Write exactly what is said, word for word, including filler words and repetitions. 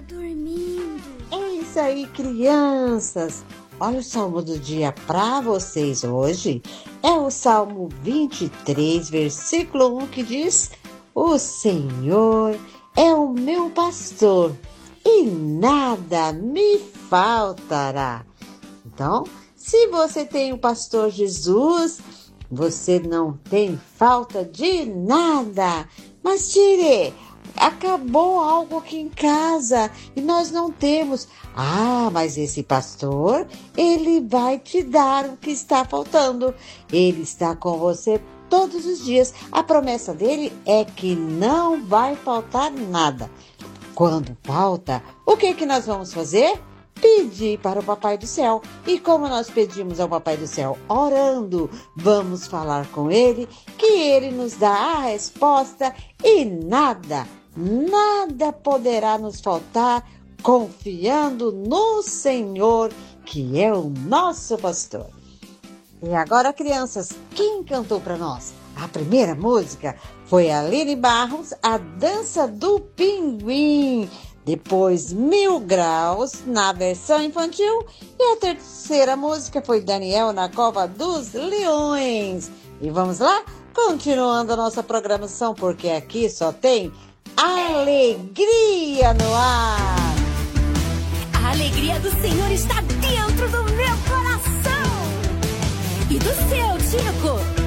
dormindo. É isso aí, crianças. Olha o salmo do dia para vocês hoje. É o Salmo vinte e três, versículo um, que diz: O Senhor é o meu pastor e nada me faltará. Então, se você tem o pastor Jesus, você não tem falta de nada. Mas tire, acabou algo aqui em casa e nós não temos. Ah, mas esse pastor, ele vai te dar o que está faltando. Ele está com você todos os dias. A promessa dele é que não vai faltar nada. Quando falta, o que que nós vamos fazer? Pedir para o Papai do Céu. E como nós pedimos ao Papai do Céu? Orando. Vamos falar com ele, que ele nos dá a resposta e nada, nada poderá nos faltar, confiando no Senhor, que é o nosso pastor. E agora, crianças, quem cantou para nós? A primeira música foi a Aline Barros, A Dança do Pinguim. Depois, Mil Graus, na versão infantil. E a terceira música foi Daniel, na Cova dos Leões. E vamos lá? Continuando a nossa programação, porque aqui só tem alegria no ar. A alegria do Senhor está dentro do meu coração. E do seu, Tico?